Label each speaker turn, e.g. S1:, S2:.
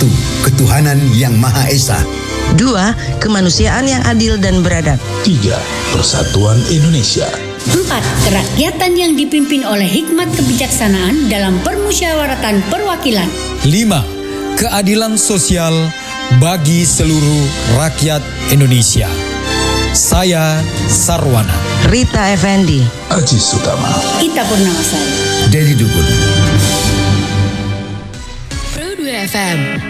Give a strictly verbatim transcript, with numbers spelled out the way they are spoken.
S1: Satu, ketuhanan yang Maha Esa.
S2: Dua, kemanusiaan yang adil dan beradab.
S3: Tiga, persatuan Indonesia.
S4: Empat, kerakyatan yang dipimpin oleh hikmat kebijaksanaan dalam permusyawaratan perwakilan.
S5: Lima, keadilan sosial bagi seluruh rakyat Indonesia. Saya Sarwana.
S2: Rita Effendi.
S3: Aji Sutama.
S4: Ita Purnamasari.
S1: Dedi Dukun.
S6: Pro dua F M